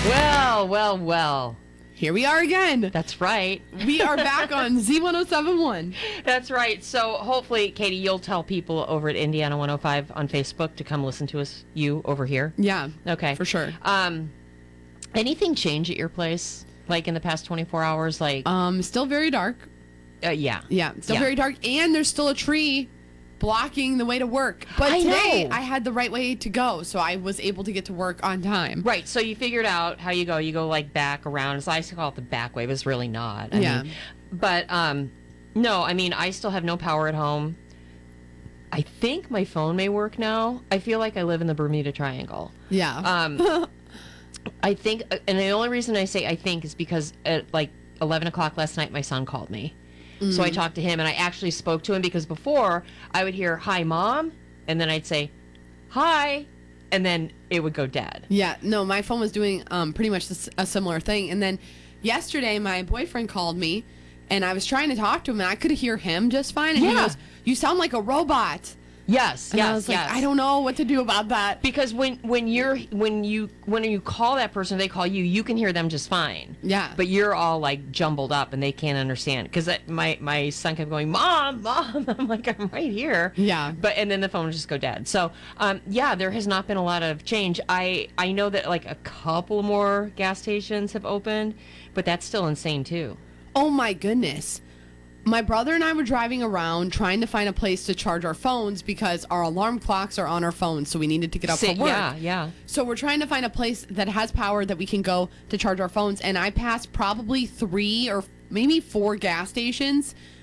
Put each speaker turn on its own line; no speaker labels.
Well.
Here we are again.
That's right.
We are back on Z1071.
That's right. So hopefully, Katie, you'll tell people over at Indiana 105 on Facebook to come listen to us, you over here.
Yeah.
Okay.
For sure.
Anything change at your place, like in the past 24 hours? Like,
Still very dark.
Yeah.
Yeah. Still very dark. And there's still a tree blocking the way to work. But today I had the right way to go, so I was able to get to work on time.
Right. So you figured out how you go. You go like back around. So I used to call it the back way, but it's really not. I mean, but no, I mean, I still have no power at home. I think my phone may work now. I feel like I live in the Bermuda Triangle.
Yeah.
I think, and the only reason I say I think is because at like 11 o'clock last night, my son called me. So I talked to him, and I actually spoke to him because before I would hear, "Hi, Mom," and then I'd say, "Hi," and then it would go dead.
Yeah, no, my phone was doing pretty much a similar thing. And then yesterday, my boyfriend called me, and I was trying to talk to him, and I could hear him just fine. And he goes, "You sound like a robot."
Yes,
and I was like, I don't know what to do about that.
Because when you call that person, they call you. You can hear them just fine.
Yeah.
But you're all like jumbled up, and they can't understand. Because my son kept going, "Mom." I'm like, I'm right here.
Yeah.
And then the phone would just go dead. So there has not been a lot of change. I know that like a couple more gas stations have opened, but that's still insane too.
Oh my goodness. My brother and I were driving around trying to find a place to charge our phones because our alarm clocks are on our phones, so we needed to get up for work.
Yeah.
So we're trying to find a place that has power that we can go to charge our phones, and I passed probably 3 or maybe 4 gas stations